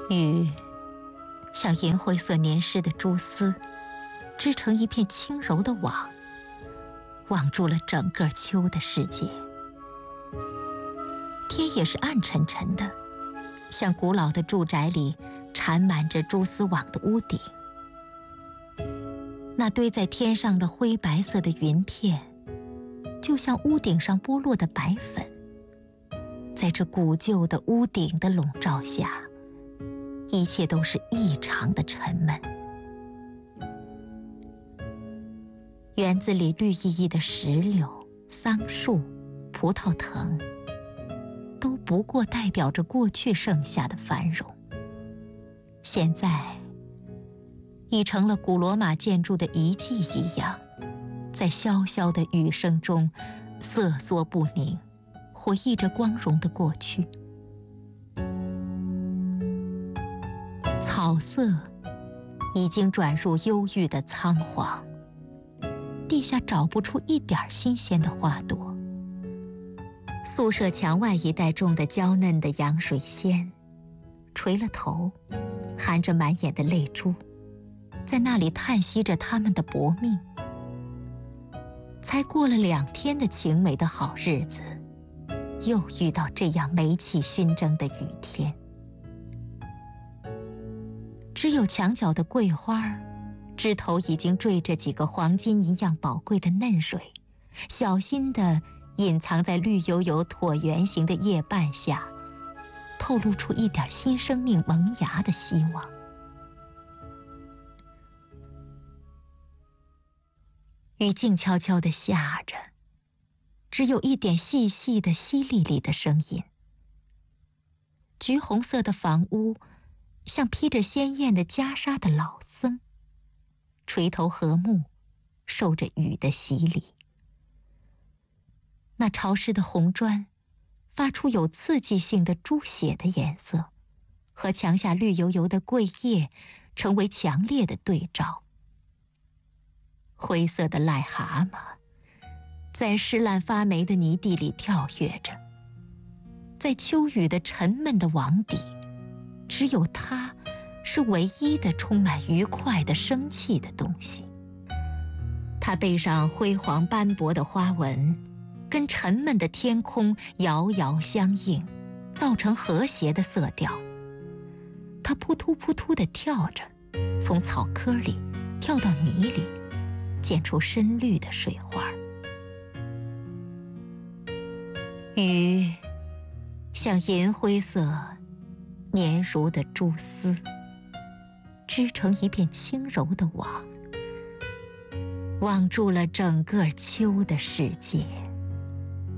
雨像银灰色粘湿的蛛丝，织成一片轻柔的网，网住了整个秋的世界。天也是暗沉沉的，像古老的住宅里缠满着蛛丝网的屋顶。那堆在天上的灰白色的云片，就像屋顶上剥落的白粉，在这古旧的屋顶的笼罩下，一切都是异常的沉闷。园子里绿意意的石榴、桑树、葡萄藤，都不过代表着过去盛夏的繁荣，现在已成了古罗马建筑的遗迹一样，在潇潇的雨声中瑟缩不宁，回忆着光荣的过去。草色已经转入忧郁的仓皇，地下找不出一点新鲜的花朵。宿舍墙外一带种的娇嫩的洋水仙，垂了头，含着满眼的泪珠，在那里叹息着他们的薄命。才过了2天的晴美的好日子，又遇到这样煤气熏蒸的雨天。只有墙角的桂花，枝头已经缀着几个黄金一样宝贵的嫩蕊，小心地隐藏在绿油油椭圆形的叶瓣下，透露出一点新生命萌芽的希望。雨静悄悄地下着，只有一点细细的淅沥沥的声音。橘红色的房屋像披着鲜艳的袈裟的老僧，垂头和目，受着雨的洗礼。那潮湿的红砖发出有刺激性的猪血的颜色，和墙下绿油油的桂叶成为强烈的对照。灰色的癞蛤蟆在湿烂发霉的泥地里跳跃着，在秋雨的沉闷的网底，只有它是唯一的充满愉快的生气的东西。它背上辉煌斑驳的花纹跟沉闷的天空遥遥相应，造成和谐的色调。它扑突扑突地跳着，从草窠里跳到泥里，溅出深绿的水花。雨像银灰色粘如的蛛丝，织成一片轻柔的网，网住了整个秋的世界。